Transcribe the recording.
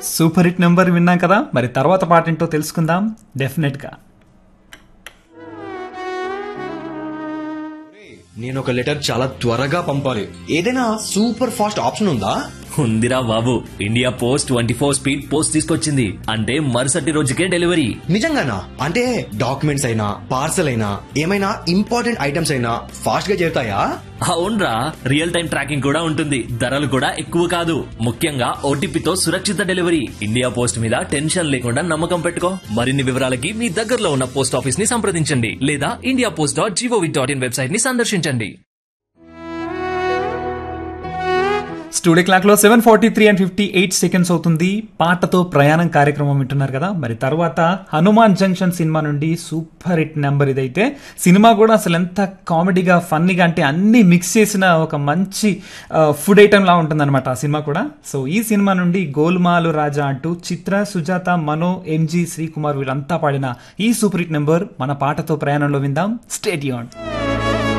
Super hit number విన్నాం కదా, మరి తర్వాత పాట ఏంటో తెలుసుకుందాం డెఫినెట్ గా. నేను ఒక లెటర్ చాలా త్వరగా పంపాలి, ఏదైనా సూపర్ ఫాస్ట్ ఆప్షన్ ఉందా? ఉందిరా బాబు, ఇండియా పోస్ట్ 24 స్పీడ్ పోస్ట్ తీసుకొచ్చింది. అంటే మరుసటి రోజుకే డెలివరీ. నిజంగానా? అంటే డాక్యుమెంట్స్ అయినా పార్సల్ అయినా ఏమైనా ఇంపార్టెంట్ ఐటమ్స్ అయినా ఫాస్ట్ గా చేరుతాయా? అవునరా, రియల్ టైం ట్రాకింగ్ కూడా ఉంటుంది. ధరలు కూడా ఎక్కువ కాదు. ముఖ్యంగా ఓటీపీతో సురక్షిత డెలివరీ. ఇండియా పోస్ట్ మీద టెన్షన్ లేకుండా నమ్మకం పెట్టుకో. మరిన్ని వివరాలకి మీ దగ్గరలో ఉన్న పోస్ట్ ఆఫీస్ ని సంప్రదించండి లేదా indiapost.gov.in వెబ్సైట్ ని సందర్శించండి. స్టూడియో క్లాక్ లో 7:43 and 58 seconds అవుతుంది. పాటతో ప్రయాణం కార్యక్రమం వింటున్నారు కదా, మరి తర్వాత హనుమాన్ జంక్షన్ సినిమా నుండి సూపర్ హిట్ నెంబర్ ఇదైతే. సినిమా కూడా అసలు ఎంత కామెడీగా ఫన్నీగా అంటే అన్ని మిక్స్ చేసిన ఒక మంచి ఫుడ్ ఐటమ్ లా ఉంటుంది అనమాట ఆ సినిమా కూడా. సో ఈ సినిమా నుండి గోల్మాలు రాజా అంటూ చిత్ర, సుజాత, మనో, ఎంజీ శ్రీకుమార్ వీళ్ళంతా పాడిన ఈ సూపర్ హిట్ నెంబర్ మన పాటతో ప్రయాణంలో విందాం. Stay tuned.